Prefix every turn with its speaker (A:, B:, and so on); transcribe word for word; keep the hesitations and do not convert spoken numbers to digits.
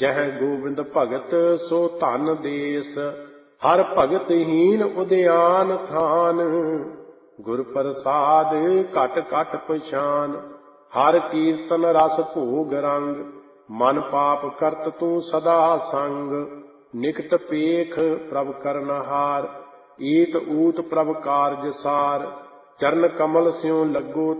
A: जह गोविंद भगत सो धन देस, हर भगत हीन उद्यान थान। गुर प्रसाद घट घट पछान, हर कीर्तन रस भोग रंग। मन पाप करत तू सदा संग, निकट पेख प्रभ करनहार। ईत ऊत प्रभ कारज सार, चरण कमल स्यों लगो